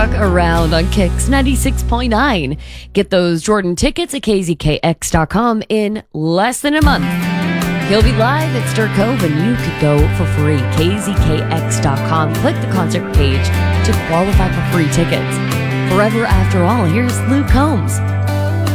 Around on Kicks 96.9. Get those Jordan tickets at kzkx.com in less than a month. He'll be live at Stir Cove and you could go for free. kzkx.com. Click the concert page to qualify for free tickets. Forever After All, here's Luke Combs.